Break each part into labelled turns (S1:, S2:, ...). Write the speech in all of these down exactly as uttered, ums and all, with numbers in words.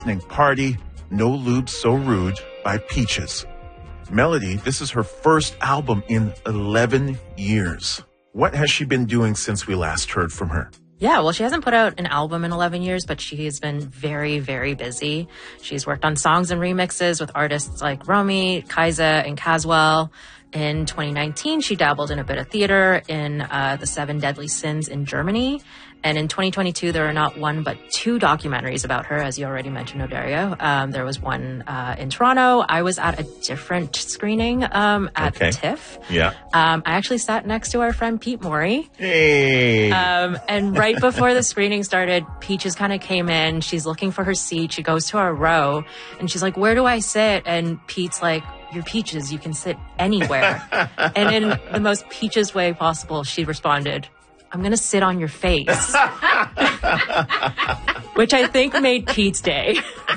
S1: Party, No Lube So Rude by Peaches. Melody, this is her first album in eleven years. What has she been doing since we last heard from her?
S2: Yeah, well, she hasn't put out an album in eleven years, but she has been very, very busy. She's worked on songs and remixes with artists like Romy, Kaisa, and Caswell. In twenty nineteen, she dabbled in a bit of theater in uh, The Seven Deadly Sins in Germany. And in twenty twenty-two, there are not one but two documentaries about her, as you already mentioned, Odario. Um, there was one uh, in Toronto. I was at a different screening um, at
S1: okay.
S2: the TIFF.
S1: Yeah.
S2: Um, I actually sat next to our friend Pete Morey.
S1: Hey.
S2: Um, and right before the screening started, Peaches kind of came in. She's looking for her seat. She goes to our row, and she's like, "Where do I sit?" And Pete's like, "You're Peaches. You can sit anywhere." And in the most Peaches way possible, she responded, "I'm going to sit on your face." Which I think made Pete's day.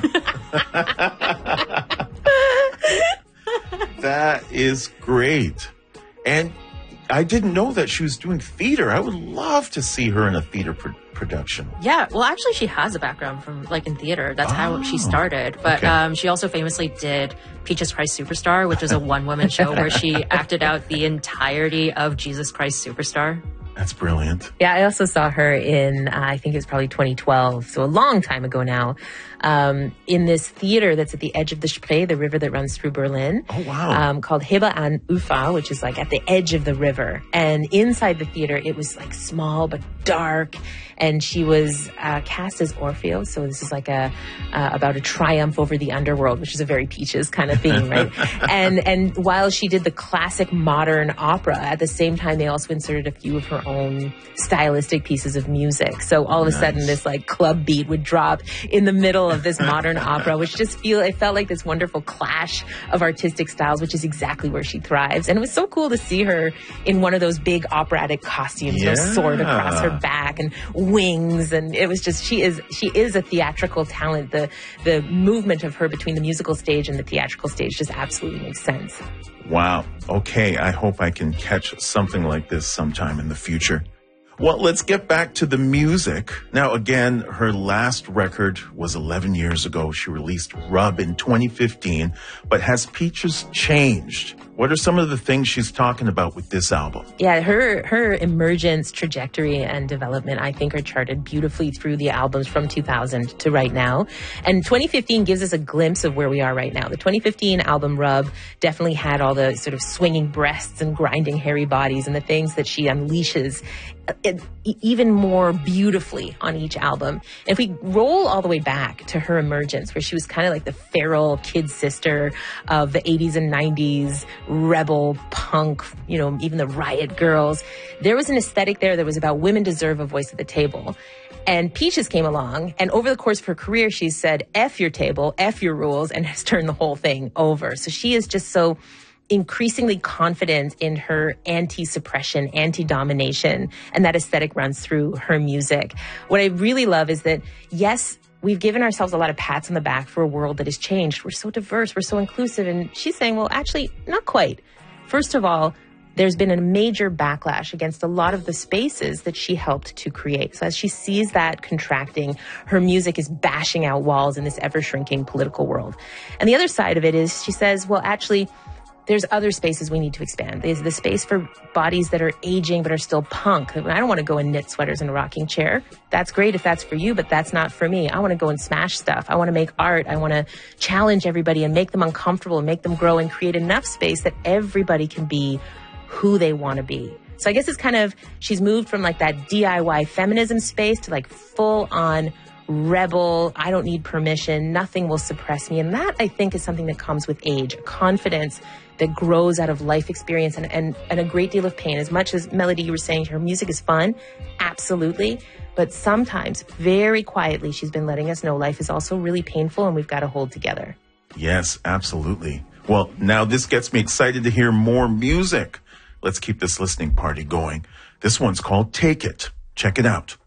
S1: That is great. And I didn't know that she was doing theater. I would love to see her in a theater pro- production.
S2: Yeah, well, actually, she has a background from, like, in theater. That's oh, how she started. But
S1: okay.
S2: um, she also famously did Peaches Christ Superstar, which was a one-woman show where she acted out the entirety of Jesus Christ Superstar.
S1: That's brilliant.
S3: Yeah, I also saw her in, uh, I think it was probably twenty twelve, so a long time ago now, um, in this theater that's at the edge of the Spree, the river that runs through Berlin.
S1: Oh, wow.
S3: Um, called Hebe an Ufer, which is like at the edge of the river. And inside the theater, it was like small but dark. And she was uh, cast as Orpheus. So this is like a uh, about a triumph over the underworld, which is a very Peaches kind of theme, right? and and while she did the classic modern opera, at the same time, they also inserted a few of her own stylistic pieces of music. So all of a
S1: nice.
S3: sudden, this like club beat would drop in the middle of this modern opera, which just feel it felt like this wonderful clash of artistic styles, which is exactly where she thrives. And it was so cool to see her in one of those big operatic costumes,
S1: yeah.
S3: no sword across her back and wings, and it was just she is she is a theatrical talent. The the movement of her between the musical stage and the theatrical stage just absolutely makes sense.
S1: Wow. Okay, I hope I can catch something like this sometime in the future. Well, let's get back to the music. Now, again, her last record was eleven years ago. She released Rub in twenty fifteen, but has Peaches changed? What are some of the things she's talking about with this album?
S3: Yeah, her her emergence, trajectory, and development, I think, are charted beautifully through the albums from two thousand to right now. And twenty fifteen gives us a glimpse of where we are right now. The twenty fifteen album, Rub, definitely had all the sort of swinging breasts and grinding hairy bodies and the things that she unleashes It, even more beautifully on each album. If we roll all the way back to her emergence, where she was kind of like the feral kid sister of the eighties and nineties, rebel punk, you know, even the Riot Girls, there was an aesthetic there that was about women deserve a voice at the table. And Peaches came along, and over the course of her career, she said, F your table, F your rules, and has turned the whole thing over. So she is just so increasingly confident in her anti-suppression, anti-domination, and that aesthetic runs through her music. What I really love is that, yes, we've given ourselves a lot of pats on the back for a world that has changed. We're so diverse, we're so inclusive, and she's saying, well, actually, not quite. First of all, there's been a major backlash against a lot of the spaces that she helped to create. So as she sees that contracting, her music is bashing out walls in this ever-shrinking political world. And the other side of it is she says, well, actually, there's other spaces we need to expand. There's the space for bodies that are aging but are still punk. I don't want to go and knit sweaters in a rocking chair. That's great if that's for you, but that's not for me. I want to go and smash stuff. I want to make art. I want to challenge everybody and make them uncomfortable and make them grow and create enough space that everybody can be who they want to be. So I guess it's kind of, she's moved from like that D I Y feminism space to like full on rebel, I don't need permission, nothing will suppress me. And that, I think, is something that comes with age, confidence that grows out of life experience and, and, and a great deal of pain. As much as Melody, you were saying her music is fun, absolutely. But sometimes, very quietly, she's been letting us know life is also really painful and we've got to hold together.
S1: Yes, absolutely. Well, now this gets me excited to hear more music. Let's keep this listening party going. This one's called Take It. Check it out.